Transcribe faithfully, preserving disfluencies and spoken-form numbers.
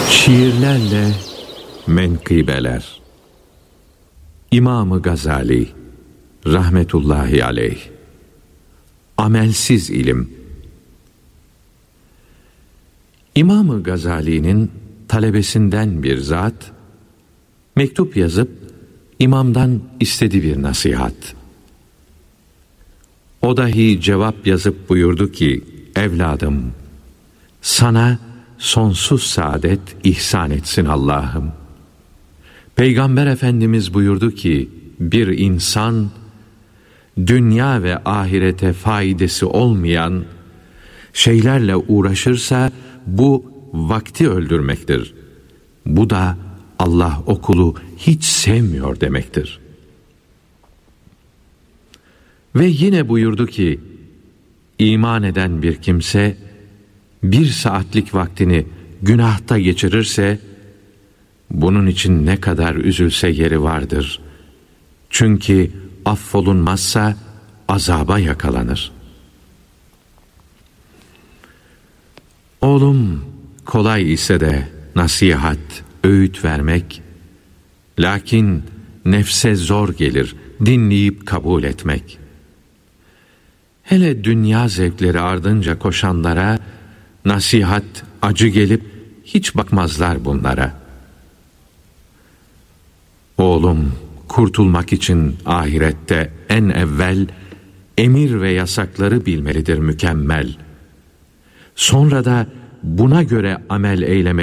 Şiirlerle menkıbeler. İmam-ı Gazali rahmetullahi aleyh. Amelsiz ilim. İmam-ı Gazali'nin talebesinden bir zat mektup yazıp imamdan istedi bir nasihat. O dahi cevap yazıp buyurdu ki, evladım, sana sonsuz saadet ihsan etsin Allah'ım. Peygamber Efendimiz buyurdu ki, bir insan dünya ve ahirete faydası olmayan şeylerle uğraşırsa bu vakti öldürmektir. Bu da Allah o kulu hiç sevmiyor demektir. Ve yine buyurdu ki, iman eden bir kimse bir saatlik vaktini günahta geçirirse bunun için ne kadar üzülse yeri vardır. Çünkü affolunmazsa azaba yakalanır. Oğlum, kolay ise de nasihat, öğüt vermek, lakin nefse zor gelir dinleyip kabul etmek. Hele dünya zevkleri ardınca koşanlara nasihat acı gelip hiç bakmazlar bunlara. Oğlum, kurtulmak için ahirette en evvel emir ve yasakları bilmelidir mükemmel. Sonra da buna göre amel eylemek